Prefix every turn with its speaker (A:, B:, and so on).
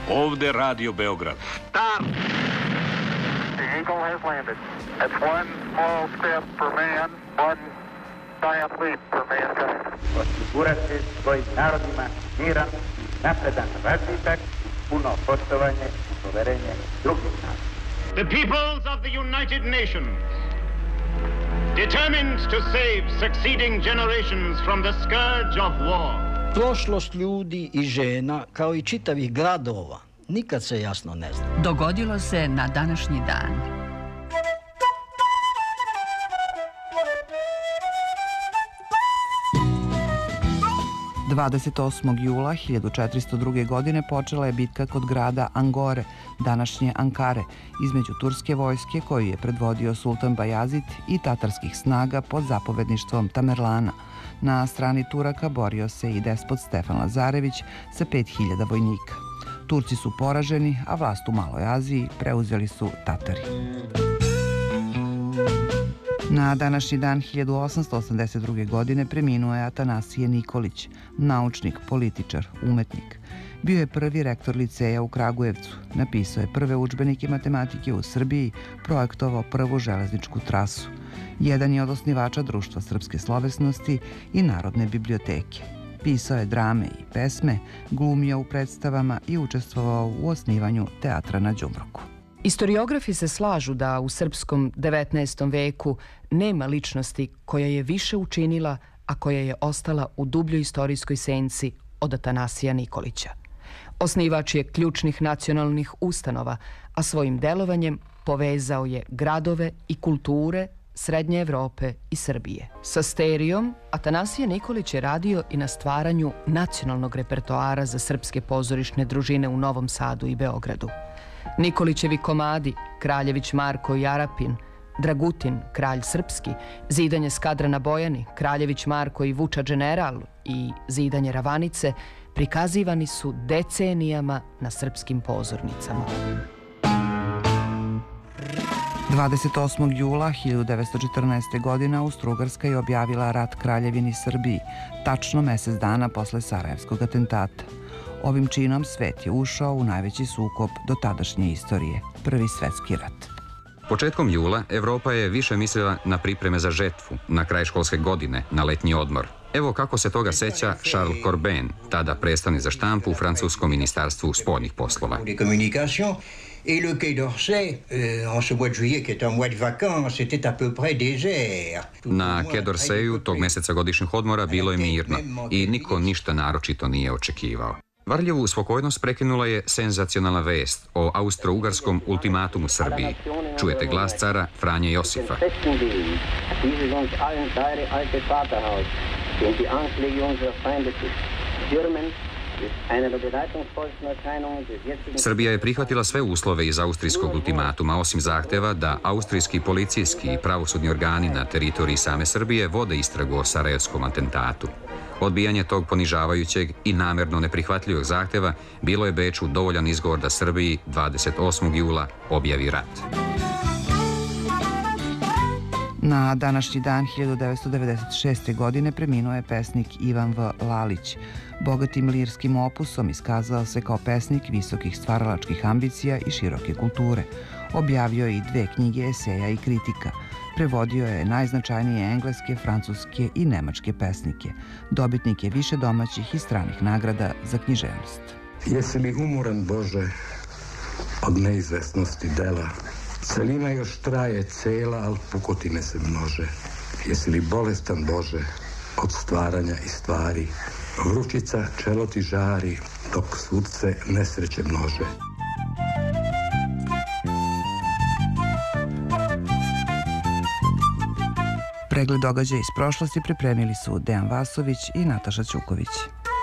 A: Ovde Radio Beograd.
B: Start! The Eagle has landed. That's one small step for man, one giant leap for mankind.
C: Osigurati svojim narodima miran i napredan razvitak, puno poštovanje i poverenje drugih naroda.
D: The peoples of the United Nations, determined to save succeeding generations from the scourge of war.
E: Prošlost ljudi i žena, kao i čitavih gradova, nikad se jasno ne zna.
F: Dogodilo se na današnji dan.
G: – 28. jula 1402. godine počela je bitka kod grada Angore, današnje Ankare, između turske vojske koju je predvodio sultan Bajazid i tatarskih snaga pod zapovedništvom Tamerlana. Na strani Turaka borio se i despot Stefan Lazarević sa 5000 vojnika. Turci su poraženi, a vlast u Maloj Aziji preuzeli su Tatari. Na današnji dan 1882. godine preminuo je Atanasije Nikolić, naučnik, političar, umetnik. Bio je prvi rektor liceja u Kragujevcu, napisao je prve udžbenike matematike u Srbiji, projektovao prvu železničku trasu. Jedan je od osnivača Društva srpske slovesnosti i Narodne biblioteke. Pisao je drame i pesme, glumio u predstavama i učestvovao u osnivanju teatra na Đumroku.
F: Istoriografi se slažu da u srpskom 19. veku nema ličnosti koja je više učinila, a koja je ostala u dubljoj istorijskoj senci od Atanasija Nikolića. Osnivač je ključnih nacionalnih ustanova, a svojim delovanjem povezao je gradove i kulture Srednje Evrope i Srbije. Sa Sterijom Atanasije Nikolić je radio i na stvaranju nacionalnog repertoara za srpske pozorišne družine u Novom Sadu i Beogradu. Nikolićevi komadi Kraljević Marko i Arapin, Dragutin, Kralj srpski, Zidanje Skadra na Bojani, Kraljević Marko i Vuča General i Zidanje Ravanice prikazivani su decenijama na srpskim pozornicama.
G: 28. jula 1914. godine Austro-Ugarska je objavila rat Kraljevini Srbiji, tačno mesec dana posle Sarajevskog atentata. Ovim činom svet je ušao u najveći sukob do tadašnje istorije, Prvi svetski rat.
H: Početkom jula Evropa je više mislila na pripreme za žetvu, na kraj školske godine, na letnji odmor. Evo kako se toga seća Charles Corbin, tada predstavnik za štampu u francuskom ministarstvu spoljnih poslova.
I: Et le Quai d'Orsay, en ce mois de juillet, qui est un mois de vacances, était à peu près désert.
H: Na Quai d'Orsayu tog meseca godišnjih odmora bilo je mirno i niko ništa naročito nije očekivao. Varljevu spokojnost prekinula je senzacionalna vest o austro-ugarskom ultimatumu Srbiji. Čujete glas cara Franje Josifa. Srbija je prihvatila sve uslove iz austrijskog ultimatuma, osim zahteva da austrijski policijski i pravosudni organi na teritoriji same Srbije vode istragu o Sarajevskom atentatu. Odbijanje tog ponižavajućeg i namerno neprihvatljivog zahteva bilo je Beču dovoljan izgovor da Srbiji 28. jula objavi rat.
G: Na današnji dan 1996. godine preminuo je pesnik Ivan V. Lalić. Bogatim lirskim opusom iskazao se kao pesnik visokih stvaralačkih ambicija i široke kulture. Objavio je i 2 knjige eseja i kritika. Prevodio je najznačajnije engleske, francuske i nemačke pesnike. Dobitnik je više domaćih i stranih nagrada za književnost.
J: Jesi li umoran, Bože, od neizvesnosti dela? Celina još traje cela, ali pukotine se množe. Jesi li bolestan, Bože, od stvaranja i stvari? Vrućica čelo ti žari, dok sudce nesreće množe.
G: Pregled događaja iz prošlosti pripremili su Dejan Vasović i Nataša Ćuković.